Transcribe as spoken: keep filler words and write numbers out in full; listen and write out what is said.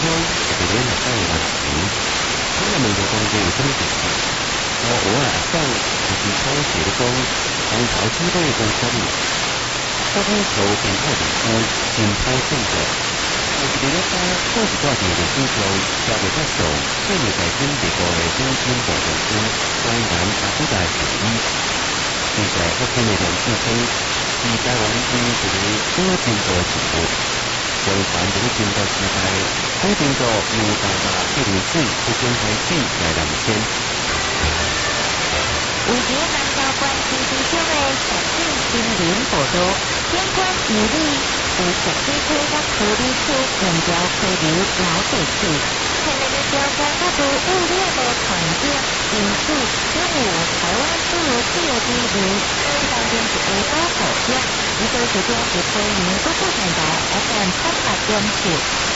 乡特别热闹的人群，我们问过当地有什么情况？我偶尔上就是抄写的工，当朝机构的工作里，我开头变态点工，变态性格。我是觉得他或是挂住的需求，交给他手，对你在经历过的中间过程中，当然他不再属于。现在我看那种自称是台湾的这个多经过程度，违反这个经过时代，我经过有办法去理解不公开地来两千。 有条南投县市市长的陈景新闻报道，相关议理有石水区甲区理区两条溪流老地区，现在的调查较无污染的环境，因此只有台湾诸如这个地区，所以当天是会多好些。呢度时间是每年都不同台 F M 七八点四。